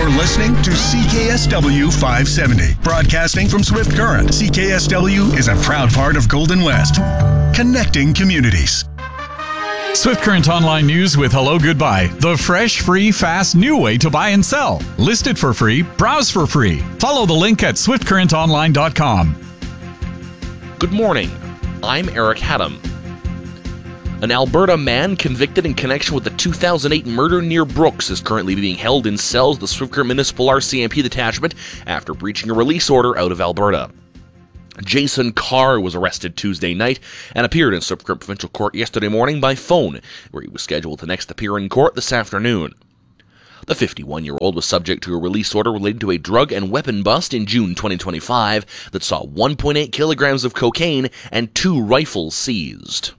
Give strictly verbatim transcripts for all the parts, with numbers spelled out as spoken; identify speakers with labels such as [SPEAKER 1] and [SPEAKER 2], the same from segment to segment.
[SPEAKER 1] You're listening to C K S W five seventy, broadcasting from Swift Current. C K S W is a proud part of Golden West, connecting communities.
[SPEAKER 2] Swift Current Online News with Hello Goodbye, the fresh, free, fast, new way to buy and sell. List it for free, browse for free. Follow the link at swift current online dot com.
[SPEAKER 3] Good morning. I'm Eric Haddam. An Alberta man convicted in connection with the two thousand eight murder near Brooks is currently being held in cells at the Swift Current Municipal R C M P detachment after breaching a release order out of Alberta. Jason Carr was arrested Tuesday night and appeared in Swift Current Provincial Court yesterday morning by phone, where he was scheduled to next appear in court this afternoon. The fifty-one-year-old was subject to a release order related to a drug and weapon bust in June twenty twenty-five that saw one point eight kilograms of cocaine and two rifles seized.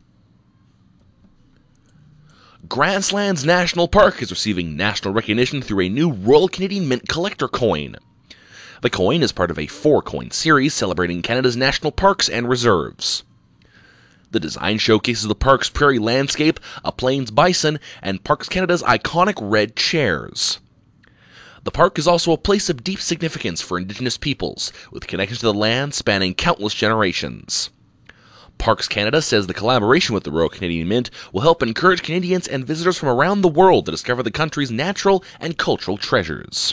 [SPEAKER 3] Grasslands National Park is receiving national recognition through a new Royal Canadian Mint collector coin. The coin is part of a four-coin series celebrating Canada's national parks and reserves. The design showcases the park's prairie landscape, a plains bison, and Parks Canada's iconic red chairs. The park is also a place of deep significance for Indigenous peoples, with connections to the land spanning countless generations. Parks Canada says the collaboration with the Royal Canadian Mint will help encourage Canadians and visitors from around the world to discover the country's natural and cultural treasures.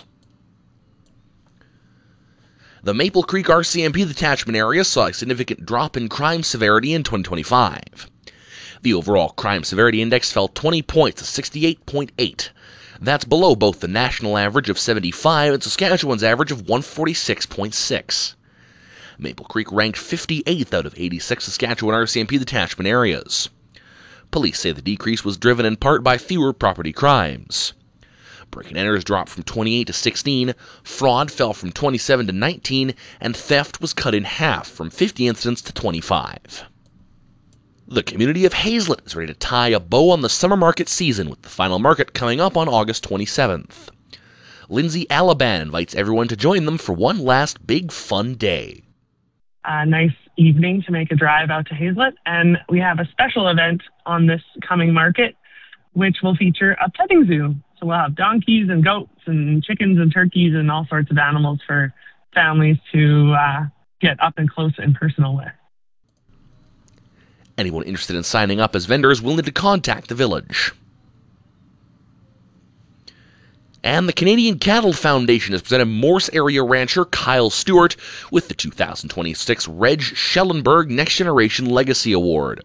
[SPEAKER 3] The Maple Creek R C M P detachment area saw a significant drop in crime severity in twenty twenty-five. The overall crime severity index fell twenty points to sixty-eight point eight. That's below both the national average of seventy-five and Saskatchewan's average of one forty-six point six. Maple Creek ranked fifty-eighth out of eighty-six Saskatchewan R C M P detachment areas. Police say the decrease was driven in part by fewer property crimes. Break-and-enters dropped from twenty-eight to sixteen, fraud fell from twenty-seven to nineteen, and theft was cut in half from fifty incidents to twenty-five. The community of Hazelet is ready to tie a bow on the summer market season, with the final market coming up on August twenty-seventh. Lindsay Alaban invites everyone to join them for one last big fun day.
[SPEAKER 4] A nice evening to make a drive out to Hazelet, and we have a special event on this coming market, which will feature a petting zoo. So we'll have donkeys and goats and chickens and turkeys and all sorts of animals for families to uh, get up and close and personal with.
[SPEAKER 3] Anyone interested in signing up as vendors will need to contact the village. And the Canadian Cattle Foundation has presented Morse area rancher Kyle Stewart with the two thousand twenty-six Reg Schellenberg Next Generation Legacy Award.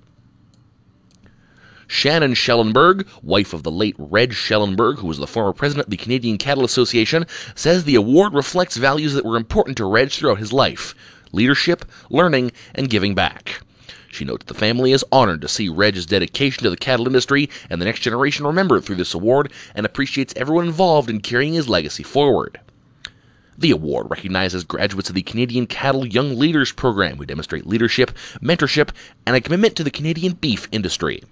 [SPEAKER 3] Shannon Schellenberg, wife of the late Reg Schellenberg, who was the former president of the Canadian Cattle Association, says the award reflects values that were important to Reg throughout his life: leadership, learning, and giving back. She notes the family is honored to see Reg's dedication to the cattle industry and the next generation remembered through this award, and appreciates everyone involved in carrying his legacy forward. The award recognizes graduates of the Canadian Cattle Young Leaders Program who demonstrate leadership, mentorship, and a commitment to the Canadian beef industry.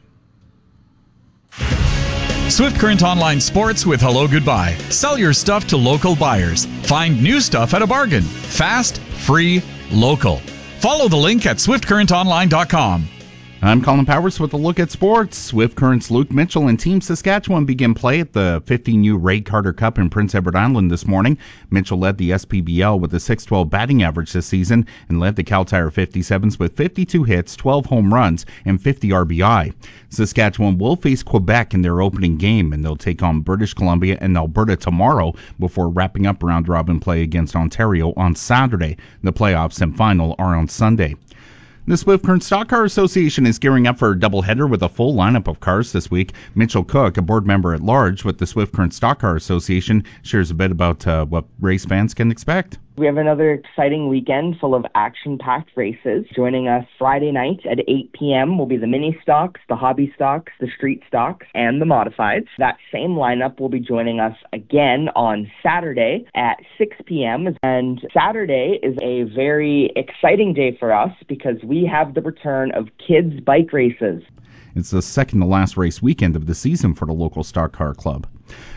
[SPEAKER 2] Swift Current Online Sports with Hello Goodbye. Sell your stuff to local buyers. Find new stuff at a bargain. Fast, free, local. Follow the link at swift current online dot com.
[SPEAKER 5] I'm Colin Powers with a look at sports. Swift Current's Luke Mitchell and Team Saskatchewan begin play at the fifteen U Ray Carter Cup in Prince Edward Island this morning. Mitchell led the S P B L with a six twelve batting average this season and led the Cal Tire fifty-sevens with fifty-two hits, twelve home runs, and fifty R B I. Saskatchewan will face Quebec in their opening game, and they'll take on British Columbia and Alberta tomorrow before wrapping up round-robin play against Ontario on Saturday. The playoffs and final are on Sunday. The Swift Current Stock Car Association is gearing up for a doubleheader with a full lineup of cars this week. Mitchell Cook, a board member at large with the Swift Current Stock Car Association, shares a bit about uh, what race fans can expect.
[SPEAKER 6] We have another exciting weekend full of action-packed races. Joining us Friday night at eight p.m. will be the mini stocks, the hobby stocks, the street stocks, and the modifieds. That same lineup will be joining us again on Saturday at six p.m. And Saturday is a very exciting day for us because we have the return of kids' bike races.
[SPEAKER 5] It's the second to last race weekend of the season for the local stock car club.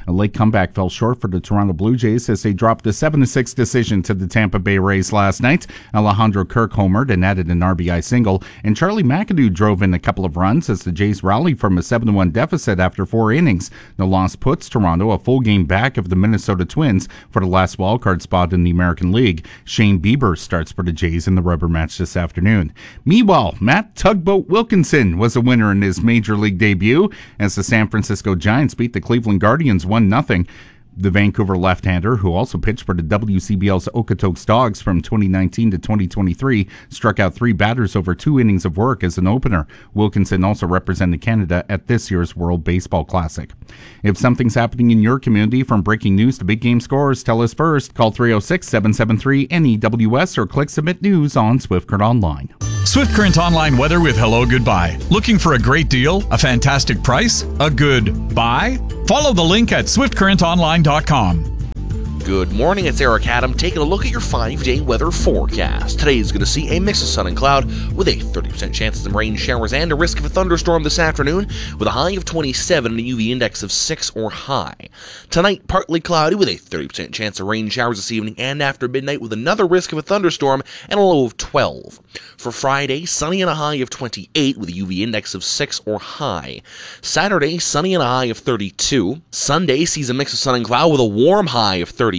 [SPEAKER 5] A late comeback fell short for the Toronto Blue Jays as they dropped a seven to six decision to the Tampa Bay Rays last night. Alejandro Kirk homered and added an R B I single, and Charlie McAdoo drove in a couple of runs as the Jays rallied from a seven to one deficit after four innings. The loss puts Toronto a full game back of the Minnesota Twins for the last wildcard spot in the American League. Shane Bieber starts for the Jays in the rubber match this afternoon. Meanwhile, Matt Tugboat Wilkinson was a winner in his Major League debut as the San Francisco Giants beat the Cleveland Guardians one nothing. The Vancouver left-hander, who also pitched for the W C B L's Okotoks Dogs from twenty nineteen to twenty twenty-three, struck out three batters over two innings of work as an opener. Wilkinson also represented Canada at this year's World Baseball Classic. If something's happening in your community, from breaking news to big game scores, tell us first. Call three oh six, seven seven three, N E W S or click Submit News on Swift Current Online.
[SPEAKER 2] Swift Current Online weather with Hello Goodbye. Looking for a great deal, a fantastic price, a good buy? Follow the link at swift current online dot com.
[SPEAKER 3] Good morning, it's Eric Adam taking a look at your five-day weather forecast. Today is going to see a mix of sun and cloud with a thirty percent chance of some rain showers and a risk of a thunderstorm this afternoon with a high of twenty-seven and a U V index of six or high. Tonight, partly cloudy with a thirty percent chance of rain showers this evening and after midnight with another risk of a thunderstorm and a low of twelve. For Friday, sunny and a high of twenty-eight with a U V index of six or high. Saturday, sunny and a high of thirty-two. Sunday sees a mix of sun and cloud with a warm high of thirty-three.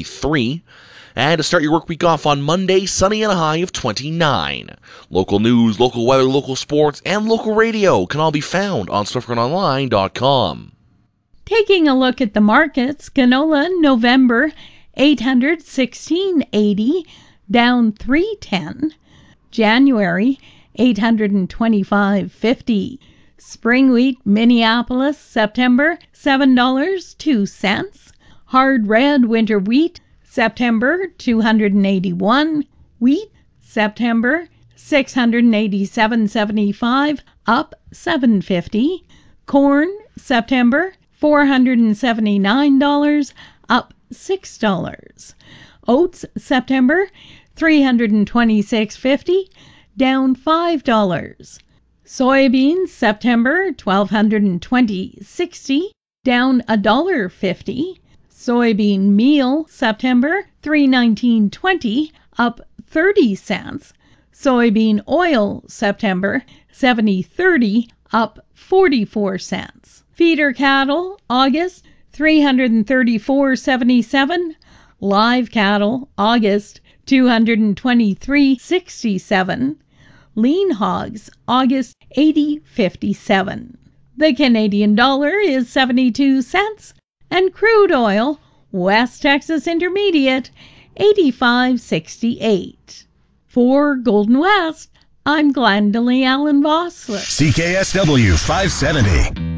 [SPEAKER 3] And to start your work week off on Monday, sunny and a high of twenty-nine. Local news, local weather, local sports, and local radio can all be found on swift current online dot com.
[SPEAKER 7] Taking a look at the markets, canola November eight hundred sixteen eighty, down three ten. January eight hundred twenty-five fifty. Spring wheat Minneapolis September seven dollars and two cents. Hard red winter wheat, September two hundred eighty-one. Wheat, September six hundred eighty-seven seventy-five, up seven fifty. Corn, September four hundred seventy-nine dollars, up six dollars. Oats, September three hundred twenty-six fifty, down five dollars. Soybeans, September twelve twenty sixty, down one dollar fifty. Soybean meal, September three nineteen twenty, up thirty cents. Soybean oil, September seventy thirty, up forty-four cents. Feeder cattle, August three hundred thirty-four seventy-seven. Live cattle, August two hundred twenty-three sixty-seven. Lean hogs, August eighty fifty-seven. The Canadian dollar is seventy-two cents. And crude oil, West Texas Intermediate, eighty-five sixty-eight. For Golden West, I'm Glendalee Allen Vossler.
[SPEAKER 1] C K S W five seventy.